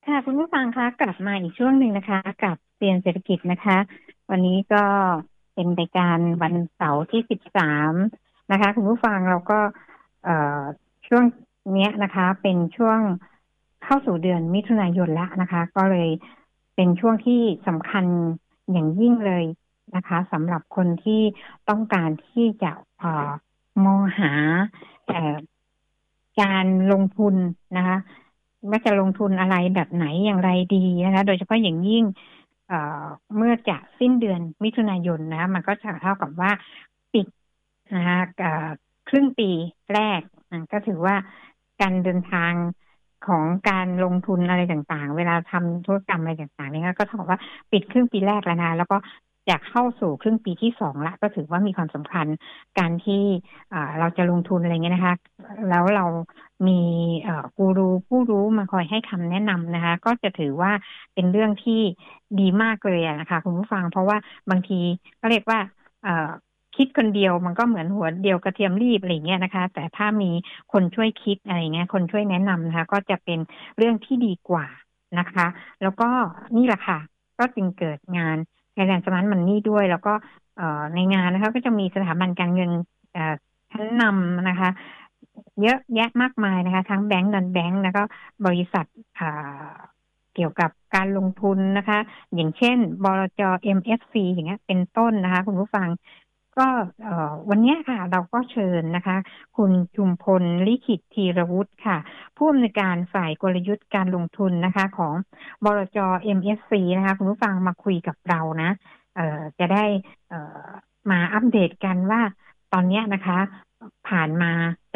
ค่ะคุณผู้ฟังคะกลับมาอีกช่วงหนึ่งนะคะกับเรียนเศรษฐกิจนะคะวันนี้ก็เป็นรายการวันเสาร์ที่13นะคะคุณผู้ฟังเราก็เอ่อช่วงเนี้ยนะคะเป็นช่วงเข้าสู่เดือนมิถุนายนแล้วนะคะก็เลยเป็นช่วงที่สำคัญอย่างยิ่งเลยนะคะสำหรับคนที่ต้องการที่จะมองหาเอ่อการลงทุนนะคะ ว่าจะลงทุนอะไรแบบไหนอย่างไรดีนะคะโดยเฉพาะอย่างยิ่งเอ่อเมื่อจะสิ้นเดือนมิถุนายนนะคะมันก็จะเท่ากับว่าปิดนะคะครึ่งปีแรกก็ถือว่าการเดินทางของการลงทุนอะไรต่างๆเวลาทำธุรกรรมอะไรต่างๆเนี่ยก็เท่ากับว่าปิดครึ่งปีแรกแล้วนะแล้วก็อยากเข้าสู่ครึ่งปีที่สองละก็ถือว่ามีความสำคัญการที่เราจะลงทุนอะไรเงี้ยนะคะแล้วเรา มีกูรูผู้รู้มาคอยให้คำแนะนำนะคะก็จะถือว่าเป็นเรื่องที่ดีมากเลยอะนะคะคุณผู้ฟังเพราะว่าบางทีก็เรียกว่าเอ่อคิดคนเดียวมันก็เหมือนหัวเดียวกระเทียมรีบอะไรเงี้ยนะคะแต่ถ้ามีคนช่วยคิดอะไรเงี้ยคนช่วยแนะนำนะคะก็จะเป็นเรื่องที่ดีกว่านะคะแล้วก็นี่แหละค่ะก็จึงเกิดงาน Thailand Smart Money ด้วยแล้วก็ในงานนะคะก็จะมีสถาบันการเงินชั้นนำนะคะ เยอะแยะมากมายนะคะทั้งแบงก์นอนแบงก์แล้วก็บริษัทอ่าเกี่ยวกับการลงทุนนะคะอย่างเช่นบลจ MFC อฟซีอย่างเงี้ยเป็นต้นนะคะคุณผู้ฟังก็วันเนี้ยค่ะเราก็เชิญนะคะคุณชุมพลลิขิตธีรวุฒิค่ะผู้อำนวยการฝ่ายกลยุทธ์การลงทุนนะคะของบลจ MFC นะคะคุณผู้ฟังมาคุยกับเรานะจะได้เอ่อมาอัปเดตกันว่าตอนเนี้ยนะคะผ่านมา